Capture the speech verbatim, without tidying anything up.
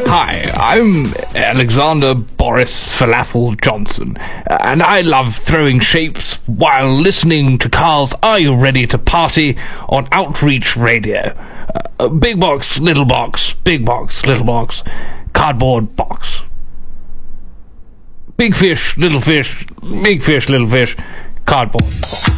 Hi, I'm Alexander Boris Falafel Johnson, and I love throwing shapes while listening to Carl's Are You Ready to Party on Outreach Radio. Uh, big box, little box, big box, little box, cardboard box. Big fish, little fish, big fish, little fish, cardboard box.